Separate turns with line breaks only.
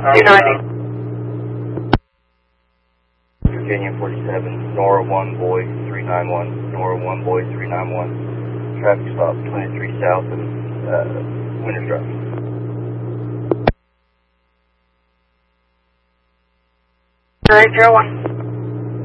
290.
Virginia 47, Nora 1, Boy 391, Nora 1, Boy 391. Traffic stop 23 south of Winters Drive.
901.